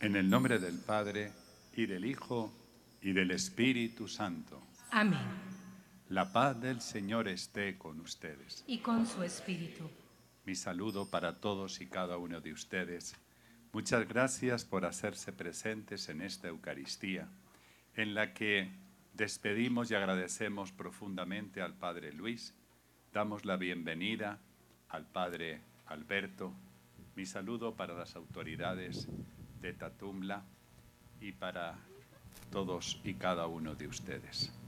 En el nombre del Padre, y del Hijo, y del Espíritu Santo. Amén. La paz del Señor esté con ustedes. Y con su espíritu. Mi saludo para todos y cada uno de ustedes. Muchas gracias por hacerse presentes en esta Eucaristía, en la que despedimos y agradecemos profundamente al Padre Luis. Damos la bienvenida al Padre Alberto. Mi saludo para las autoridades de Tatumla y para todos y cada uno de ustedes.